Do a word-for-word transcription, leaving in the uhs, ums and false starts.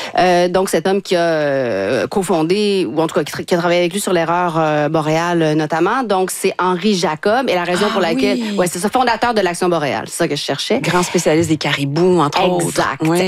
Euh, donc, cet homme qui a euh, cofondé, ou en tout cas qui, qui a travaillé avec lui sur l'erreur euh, boréale euh, notamment. Donc, c'est Henri Jacob. Et la raison ah, pour laquelle... Oui. Ouais, c'est ça, fondateur de l'Action boréale. C'est ça que je cherchais. Grand spécialiste des caribous, entre exact. autres. Exact. Ouais.